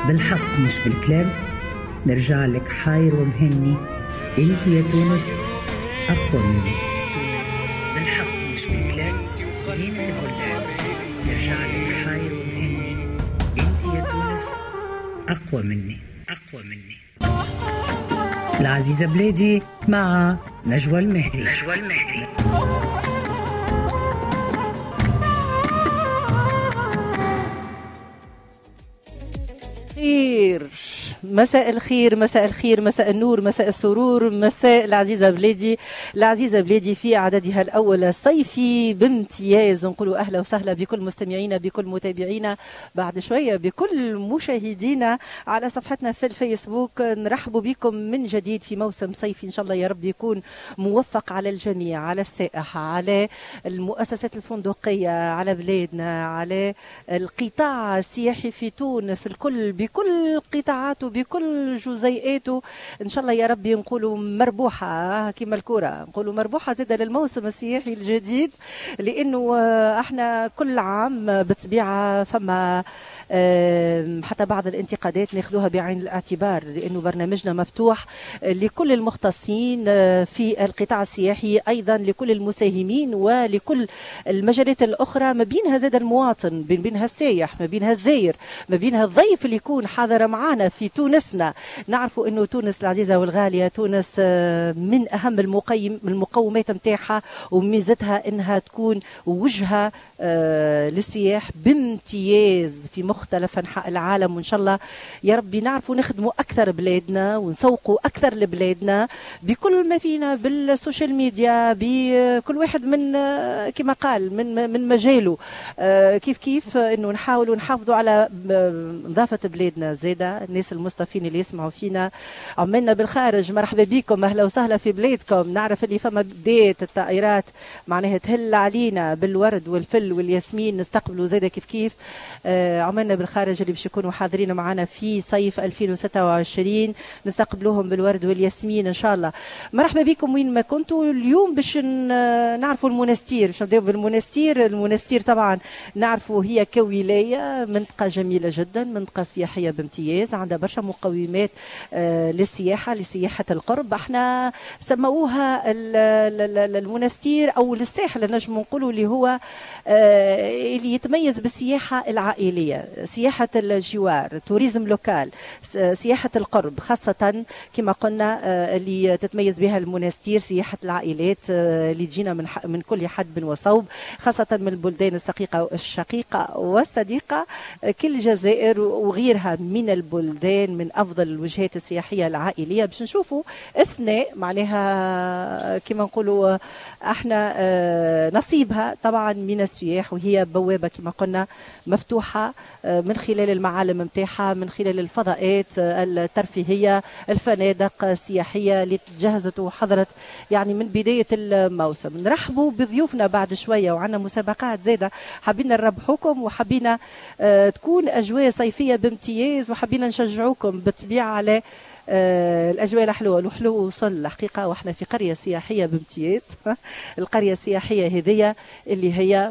بالحق مش بالكلام. نرجع لك حاير ومهني، انت يا تونس أقوى مني. تونس بالحق مش بالكلام، زينة البلدان. نرجع لك حاير ومهني، انت يا تونس أقوى مني، أقوى مني. العزيزة بلادي مع نجوى المهري. نجوى المهري. خير، مساء الخير، مساء الخير، مساء النور، مساء السرور، مساء العزيزة بلادي. العزيزة بلادي في عددها الأول الصيفي بامتياز. نقولوا أهلا وسهلا بكل مستمعينا، بكل متابعينا، بعد شوية بكل مشاهدينا على صفحتنا في الفيسبوك. نرحب بكم من جديد في موسم صيفي إن شاء الله يا رب يكون موفق على الجميع، على السائح، على المؤسسات الفندقية، على بلادنا، على القطاع السياحي في تونس الكل بكل قطاعاته بكل جزيئاته. ان شاء الله يا ربي نقولوا مربوحه كما الكره، نقولوا مربوحه زاده للموسم السياحي الجديد، لانه احنا كل عام بالطبيعه فما حتى بعض الانتقادات ناخذوها بعين الاعتبار، لانه برنامجنا مفتوح لكل المختصين في القطاع السياحي، ايضا لكل المساهمين ولكل المجالات الاخرى، ما بينها زاد المواطن، ما بينها السايح، ما بينها الزائر، ما بينها الضيف اللي يكون حاضر معنا في تونسنا. نعرفوا انه تونس العزيزه والغاليه، تونس من اهم المقومات نتاعها وميزتها انها تكون وجهه للسياح بامتياز في مختلف انحاء العالم. وان شاء الله يا ربي نعرفوا نخدموا اكثر بلادنا ونسوقوا اكثر لبلادنا بكل ما فينا، بالسوشيال ميديا، بكل واحد من كما قال من مجاله، كيف انه نحاولوا نحافظوا على نظافه بلادنا. زاده الناس المصطفين اللي يسمعوا فينا، عمالنا بالخارج، مرحبا بكم، اهلا وسهلا في بلادكم. نعرف اللي فما بدايه الطائرات معناها تهل علينا بالورد والفل والياسمين، نستقبلوا زاده كيف عملنا بالخارج اللي باش يكونوا حاضرين معنا في صيف 2026، نستقبلوهم بالورد والياسمين ان شاء الله. مرحبا بكم وين ما كنتوا. اليوم باش نعرفوا المنستير، باش نبداو بالمنستير. المنستير طبعا نعرفوا هي كولايه منطقه جميله جدا، منطقه سياحيه بامتياز، عندها برشا مقومات للسياحه، لسياحه القرب. احنا سموها المنستير او الساحل نجم نقولوا، اللي هو اللي يتميز بالسياحه العائليه، سياحه الجوار، توريزم لوكال، سياحه القرب، خاصه كما قلنا اللي تتميز بها المنستير، سياحه العائلات اللي تجينا من كل حدب وصوب، خاصه من البلدان الشقيقه والصديقه كالجزائر وغيرها من البلدان، من افضل الوجهات السياحيه العائليه. باش نشوفوا اثناء معناها كما نقولوا احنا نصيبها طبعا من السياح، وهي بوابه كما قلنا مفتوحه من خلال المعالم نتاعها، من خلال الفضاءات الترفيهيه، الفنادق السياحيه اللي تجهزت وحضرت يعني من بدايه الموسم. نرحبوا بضيوفنا بعد شويه، وعندنا مسابقات زاده حابين نربحوكم، وحابين تكون اجواء صيفيه بامتياز، وحابين نشجعوكم بالطبيعه على الأجواء الحلوة. الحلو وصل الحقيقة، وإحنا في قرية سياحية بامتياز. القرية السياحية هذه اللي هي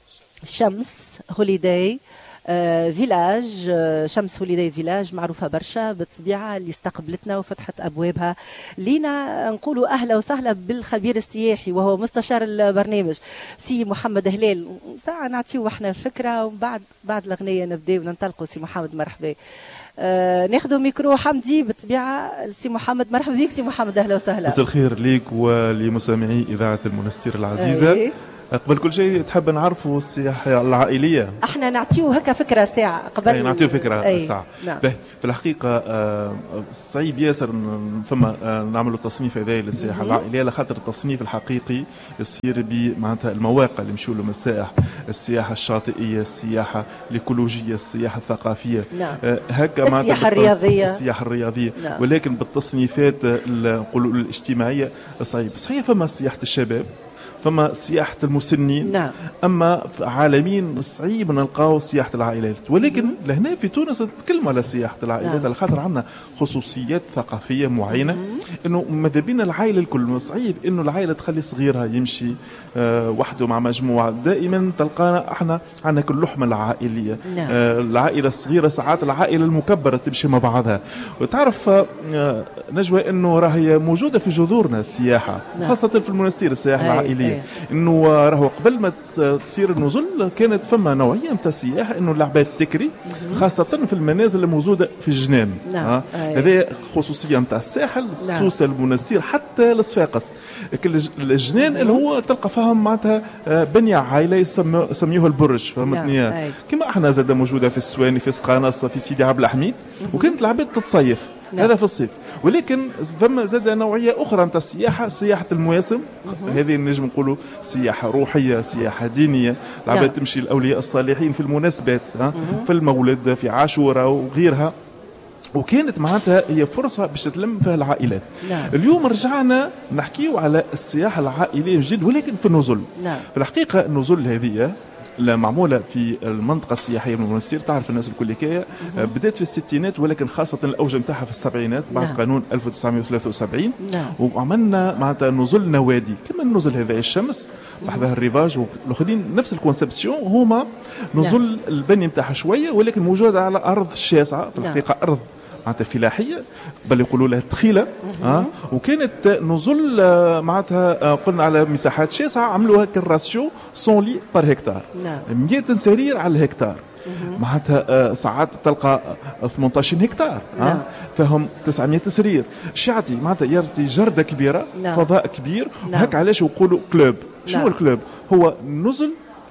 شمس هوليداي فيلاج، شمس هوليداي فيلاج، معروفة برشا بالطبيعة، اللي استقبلتنا وفتحت أبوابها لينا. نقولوا أهلا وسهلا بالخبير السياحي وهو مستشار البرنامج سي محمد هلال. ساعة نعطيه احنا فكرة، وبعد الأغنية نبدأ وننطلقوا. سي محمد مرحبا. ناخذوا ميكرو حمدي بالطبيعه. سي محمد مرحبا بك. سي محمد اهلا وسهلا. مساء الخير ليك ولمستمعي اذاعه المنستير العزيزه. قبل كل شيء تحب نعرفوا السياحه العائليه؟ احنا نعطيو هكا فكره ساعه قبل نعطيو فكره ساعه. نعم. في الحقيقه صعيب ياسر فما نعملوا تصنيف هذا للسياحه العائليه، لخاطر التصنيف الحقيقي يصير بمعناتها المواقع اللي مشوا لهم السائح، السياحه الشاطئيه، السياحه الايكولوجيه، السياحه الثقافيه. نعم. هكا السياحه الرياضيه، السياحه الرياضيه. نعم. ولكن بالتصنيفات نقولوا الاجتماعيه صعيب. صحيح فما سياحه الشباب، فما سياحة المسنين. نعم. أما عالمين صعيب نلقاو سياحة العائلات، ولكن لهنا في تونس نتكلم على سياحة العائلات على خاطر عندنا خصوصيات ثقافية معينة، إنه ماذا بينا العائلة الكل صعيب إنه العائلة تخلي صغيرها يمشي وحده مع مجموعة. دائما تلقانا احنا عندنا كل اللحمة العائلية. نعم. العائلة الصغيرة ساعات العائلة المكبرة تمشي مع بعضها. وتعرف نجوى إنه راهي موجودة في جذورنا السياحة. نعم. خاصة في المنستير السياحة العائلية. إنه راهو قبل ما تصير النزل كانت فما نوعية متاع السياحة إنه العباد تكري، خاصة في المنازل الموجودة في الجنان. نعم. هذه خصوصية متاع الساحل. نعم. سوسة المنستير حتى الصفاقس، الجنان اللي هو تلقى فيهم معناتها بنية عائلة يسميوها البرج، فهمتني؟ نعم. كما احنا زاد موجودة في السواني، في سقانص، في سيدي عبد الحميد، وكانت العباد تتصيف. نعم. هذا في الصيف. ولكن فما زاد نوعية أخرى نتاع السياحة، سياحة المواسم. هذه نجم نقولوا سياحة روحية، سياحة دينية. العباد نعم. تمشي الأولياء الصالحين في المناسبات، في المولد، في عاشوراء وغيرها. وكانت معناتها هي فرصة باش تتلم فيها العائلات. نعم. اليوم رجعنا نحكيو على السياحة العائلية جديد، ولكن في النزل. نعم. في الحقيقة النزل هذه معمولة في المنطقة السياحية من المنستير. تعرف الناس الكل كيا بدأت في الستينات، ولكن خاصة الأوج متاعها في السبعينات بعد نعم. قانون 1973. نعم. وعملنا معناتها نزل نوادي كما النزل هذا الشمس بحذها الريفاج والاخرين، نفس الكونسبسيون هما نزل. نعم. البني متاعها شوية ولكن موجودة على أرض شاسعة في الحقيقة. نعم. أرض معناتها فلاحيه، بل يقولوا لها تخيله. وكانت نزل معناتها قلنا على مساحات شاسعه، عملوها كالراسيو 100 لي بار هكتار. نعم. 100 سرير على الهكتار. معناتها ساعات تلقى 18 هكتار. نعم. فهم 900 سرير. شيعتي معناتها يرتي جرده كبيره. نعم. فضاء كبير. نعم. وهك علاش يقولوا كلوب. شنو نعم. الكلوب؟ هو نزل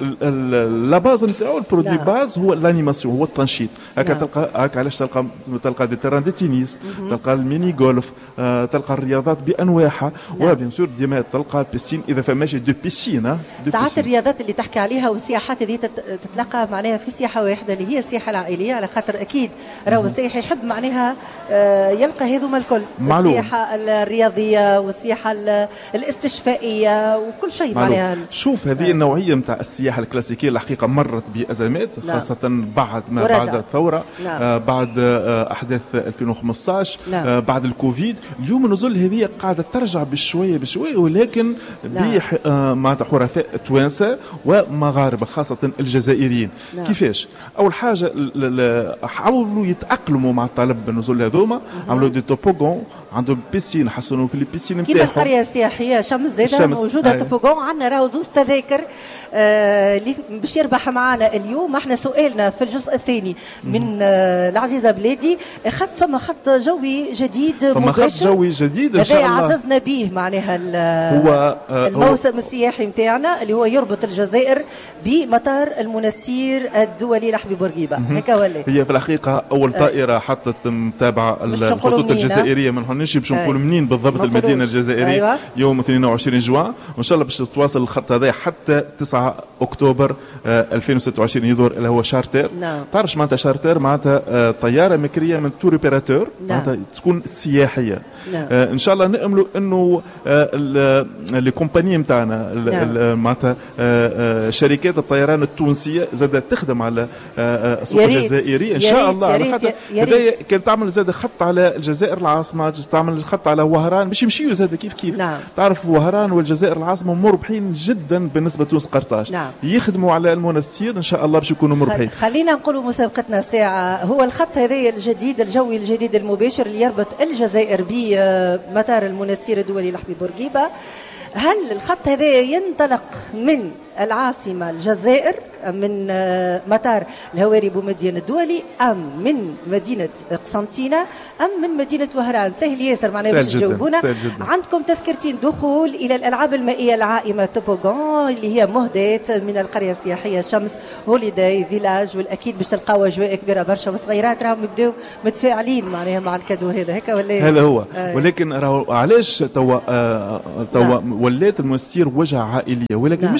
لا باز نتاعو البرودوي باز هو الانيماسيون، هو التنشيط. هكا تلقى هكا علاش تلقى دي تيران دي تنس، تلقى الميني جولف، تلقى الرياضات بانواعها. وبيان سور ديما تلقى بيستين اذا فماش دو بيسين. ساعات الرياضات اللي تحكي عليها والسياحات هذه تتلقى معناها في سياحه واحده اللي هي السياحه العائليه، على خاطر اكيد راهو السائح يحب معناها يلقى هذوما الكل، السياحه الرياضيه والسياحه الاستشفائيه وكل شيء معناها. شوف هذه النوعيه نتاع السياحة الكلاسيكية الحقيقة مرت بأزمات. نعم. خاصة بعد ما بعد الثورة. نعم. بعد أحداث 2015. نعم. بعد الكوفيد. اليوم النزل هذه قاعدة ترجع بشوية بشوية، ولكن نعم. مع حرفاء توانسة ومغاربة خاصة الجزائريين. نعم. كيفاش؟ أول حاجة حاولوا يتأقلموا مع الطلب بالنزل هذوما، عملوا دي توبوغون، عندهم بيسين، حسنوا في البيسين نتاعهم. كيما القرية السياحية شمس زاده موجودة توبوغون. عندنا راهو زوز تذاكر اللي باش يربح معنا اليوم. احنا سؤالنا في الجزء الثاني من العزيزة بلادي فما خط جوي جديد مباشر. خط جوي جديد ان شاء الله عززنا به معناها هو الموسم السياحي نتاعنا اللي هو يربط الجزائر بمطار المنستير الدولي لحبي بورقيبة. هكا ولا هي في الحقيقة أول طائرة حطت متابعة الخطوط الجزائرية. ما نحنش باش نقول منين بالضبط المدينة الجزائرية. أيوة. يوم 22 جوان، وإن شاء الله باش تواصل الخط هذا حتى 9 أكتوبر 2026 يدور اللي هو شارتر. نعم. تعرفش معناتها شارتر؟ معناتها طيارة مكرية من تور اوبيراتور. نعم. معناتها تكون سياحية. نعم. إن شاء الله نأملوا إنه لي كومباني نتاعنا معناتها شركات الطيران التونسية زادت تخدم على السوق الجزائري إن شاء الله. على خاطر هذايا كانت تعمل زاد خط على الجزائر العاصمة، تعمل خط على وهران باش يمشيوا زاد كيف. نعم. تعرف وهران والجزائر العاصمة مربحين جدا بالنسبة لتونس قرطاج. نعم. يخدموا على المنستير إن شاء الله باش يكونوا مربحين. خلينا نقولوا مسابقتنا ساعة. هو الخط هذا الجديد الجوي الجديد المباشر اللي يربط الجزائر بمطار المنستير الدولي لحبي بورقيبة. هل الخط هذا ينطلق من العاصمة الجزائر من مطار الهواري بومدين الدولي أم من مدينة قسنطينة أم من مدينة وهران؟ سهل ياسر معناها باش تجاوبونا. عندكم تذكرتين دخول إلى الألعاب المائية العائمة توبوغون اللي هي مهداة من القرية السياحية شمس هوليداي فيلاج، والأكيد باش تلقاو أجواء كبيرة برشا وصغيرات راهم يبداو متفاعلين معناها مع الكادو هذا. هكا ولا هذا هو. ولكن راهو علاش توا ولات المنستير وجهة عائلية، ولكن مش في النزول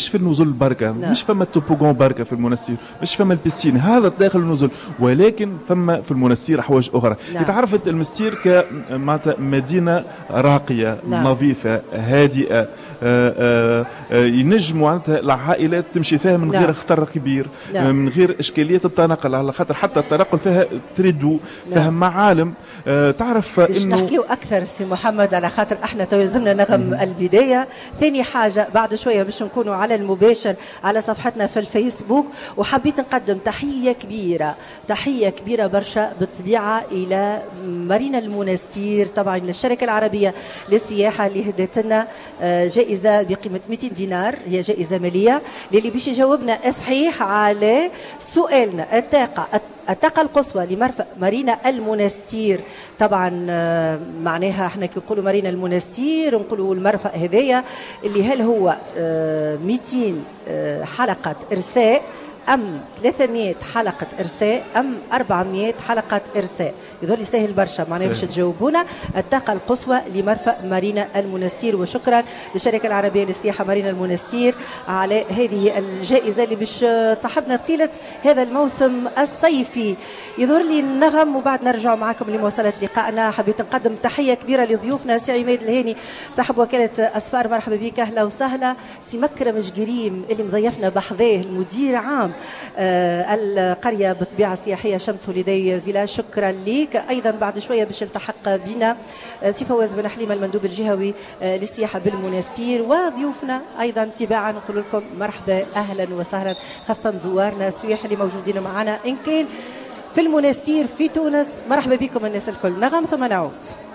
النزل بركة، مش فما التوبوغون بركة في المنستير، مش فما البسين، هذا داخل النزل، ولكن فما في المنستير حوايج أخرى. تعرفت المستير كمدينة راقية نظيفة هادئة، ينجموا معناتها العائلات تمشي فيها من غير خطر كبير، من غير إشكاليات التنقل، على خاطر حتى التنقل فيها تريدو، فيها معالم. تعرف إنه نحكيو أكثر سي محمد على خاطر احنا توزمنا نغم البداية. ثاني حاجة بعد شوية باش نكونوا على المباشر على صفحتنا في الفيسبوك، وحبيت نقدم تحية كبيرة برشا بالطبيعة إلى مارينا المنستير، طبعا للشركة العربية للسياحة اللي هدت لنا جائزة بقيمة 200 دينار، هي جائزة مالية اللي باش يجاوبنا صحيح على سؤالنا الطاقة القصوى لمرفأ مارينا المنستير. طبعا معناها احنا كي نقولوا مارينا المنستير نقولوا المرفأ هذايا اللي هل هو 200 حلقة إرساء أم 300 حلقة إرساء أم 400 حلقة إرساء؟ يظهر لي سهل برشا، معناها باش تجاوبونا. الطاقة القصوى لمرفأ مارينا المنستير، وشكرا للشركة العربية للسياحة مارينا المنستير على هذه الجائزة اللي باش تصاحبنا طيلة هذا الموسم الصيفي. يظهر لي النغم وبعد نرجع معكم لمواصلة لقائنا. حبيت نقدم تحية كبيرة لضيوفنا سي عماد الهاني صاحب وكالة أسفار، مرحبا بك، أهلا وسهلا. سي مكرم جريم اللي مضيفنا بحذاه، المدير عام القرية بالطبيعة السياحية شمس هوليداي فيلا، شكرا لك. أيضا بعد شوية باش يلتحق بنا سي فواز بن حليمة المندوب الجهوي للسياحة بالمنستير، وضيوفنا أيضا تباعا نقول لكم مرحبا أهلا وسهلا، خاصة زوارنا السياح اللي موجودين معنا إن كان في المنستير في تونس. مرحبا بكم الناس الكل. نغم ثم نعود.